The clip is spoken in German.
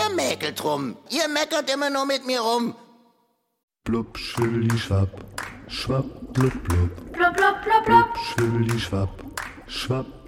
Ihr mäkelt rum. Ihr meckert immer nur mit mir rum. Blub, schwibbeli, schwapp, schwapp, blub, blub. Blub, blub, blub, blub. Blub, schwibbeli, schwapp, schwapp,